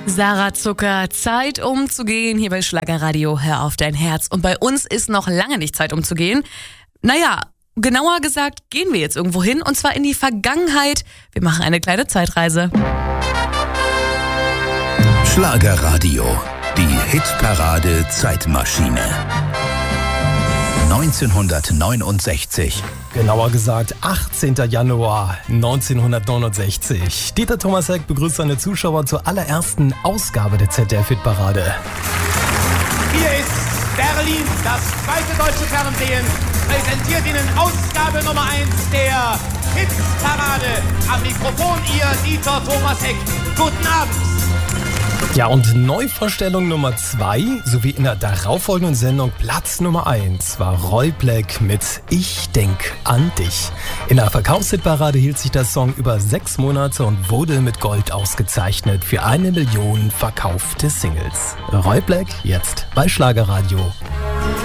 Sarah Zucker, Zeit umzugehen hier bei Schlagerradio. Hör auf dein Herz. Und bei uns ist noch lange nicht Zeit umzugehen. Naja, genauer gesagt gehen wir jetzt irgendwo hin und zwar in die Vergangenheit. Wir machen eine kleine Zeitreise. Schlagerradio, die Hitparade Zeitmaschine. 1969. Genauer gesagt 18. Januar 1969. Dieter Thomas-Heck begrüßt seine Zuschauer zur allerersten Ausgabe der ZDF-Hitparade. Hier ist Berlin, das zweite deutsche Fernsehen, präsentiert Ihnen Ausgabe Nummer 1 der Hitparade. Am Mikrofon Ihr Dieter Thomas-Heck. Guten Abend. Ja, und Neuvorstellung Nummer 2 sowie in der darauffolgenden Sendung Platz Nummer 1 war Roy Black mit Ich denk an dich. In der Verkaufshitparade hielt sich der Song über 6 Monate und wurde mit Gold ausgezeichnet für 1 Million verkaufte Singles. Roy Black jetzt bei Schlagerradio.